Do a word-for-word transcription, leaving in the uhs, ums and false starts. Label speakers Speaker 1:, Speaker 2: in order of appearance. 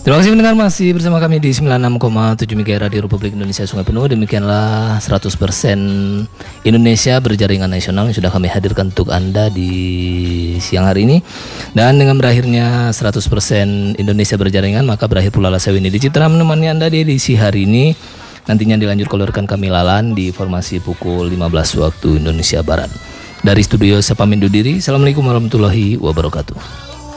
Speaker 1: Terima kasih mendengar, masih bersama kami di sembilan puluh enam koma tujuh M H Z Radio Republik Indonesia Sungai Penuh. Demikianlah seratus persen Indonesia berjaringan nasional yang sudah kami hadirkan untuk Anda di siang hari ini. Dan dengan berakhirnya seratus persen Indonesia berjaringan, maka berakhir pula Lasa Winnie di Citra menemani Anda di edisi hari ini. Nantinya dilanjut oleh kami Lalan di formasi pukul lima belas waktu Indonesia Barat. Dari studio saya pamit undur diri. Assalamualaikum warahmatullahi wabarakatuh.